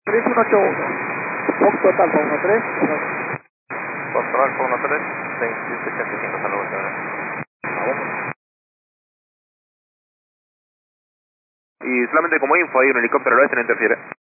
3181. Fox total por 13. Foxtrot Alfa 13, 2785, saludos señores. Y solamente como info, hay un helicóptero al oeste, no interfiere.